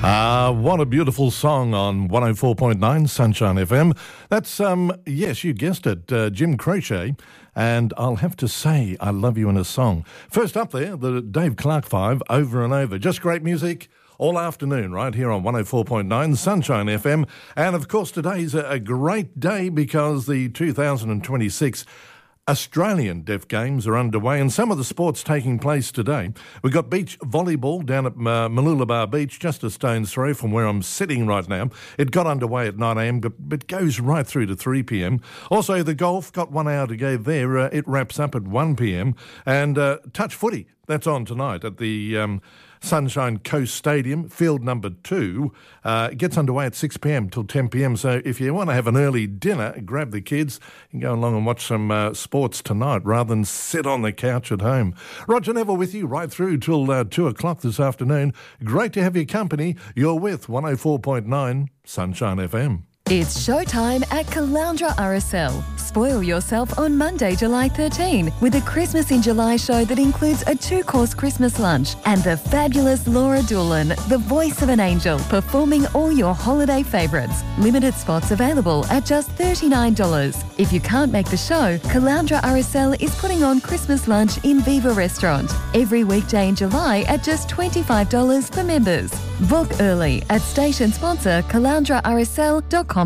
What a beautiful song on 104.9 Sunshine FM. That's, yes, you guessed it, Jim Croce, and I'll have to say I love you in a song. First up there, the Dave Clark 5, Over and Over. Just great music all afternoon right here on 104.9 Sunshine FM. And, of course, today's a great day because the 2026 Australian Deaf Games are underway and some of the sports taking place today. We've got beach volleyball down at Mooloolaba Beach, just a stone's throw from where I'm sitting right now. It got underway at 9 a.m, but goes right through to 3 p.m. Also, the golf, got 1 hour to go there. It wraps up at 1 p.m. And touch footy, that's on tonight at the Sunshine Coast Stadium, field number 2. It gets underway at 6 p.m. till 10 p.m. So if you want to have an early dinner, grab the kids and go along and watch some sports tonight rather than sit on the couch at home. Roger Neville with you right through till 2 o'clock this afternoon. Great to have your company. You're with 104.9 Sunshine FM. It's showtime at Caloundra RSL. Spoil yourself on Monday, July 13 with a Christmas in July show that includes a 2-course Christmas lunch and the fabulous Laura Doolan, the voice of an angel, performing all your holiday favourites. Limited spots available at just $39. If you can't make the show, Caloundra RSL is putting on Christmas lunch in Viva Restaurant every weekday in July at just $25 for members. Book early at station sponsor caloundrarsl.com.au.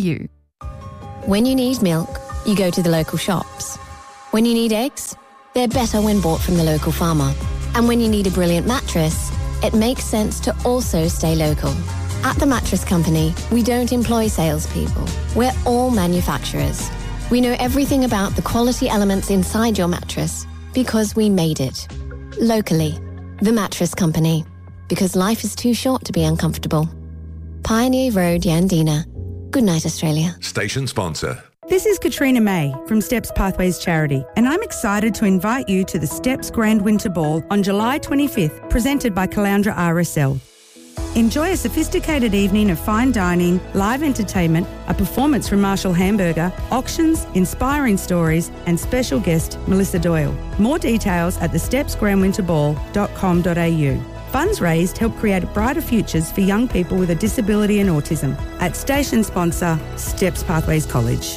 When you need milk, you go to the local shops. When you need eggs, they're better when bought from the local farmer. And when you need a brilliant mattress, it makes sense to also stay local. At The Mattress Company, we don't employ salespeople. We're all manufacturers. We know everything about the quality elements inside your mattress because we made it. Locally. The Mattress Company. Because life is too short to be uncomfortable. Pioneer Road, Yandina. Good night, Australia. Station sponsor. This is Katrina May from Steps Pathways Charity, and I'm excited to invite you to the Steps Grand Winter Ball on July 25th, presented by Caloundra RSL. Enjoy a sophisticated evening of fine dining, live entertainment, a performance from Marshall Hamburger, auctions, inspiring stories, and special guest Melissa Doyle. More details at thestepsgrandwinterball.com.au. Funds raised help create brighter futures for young people with a disability and autism. At station sponsor, Steps Pathways College.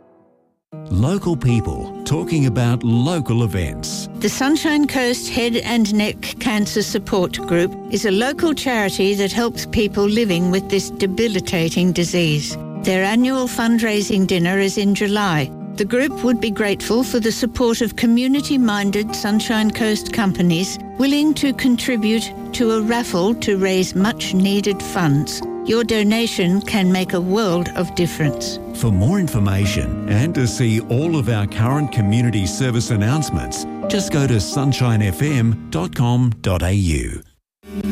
Local people talking about local events. The Sunshine Coast Head and Neck Cancer Support Group is a local charity that helps people living with this debilitating disease. Their annual fundraising dinner is in July. The group would be grateful for the support of community-minded Sunshine Coast companies willing to contribute to a raffle to raise much-needed funds. Your donation can make a world of difference. For more information and to see all of our current community service announcements, just go to sunshinefm.com.au.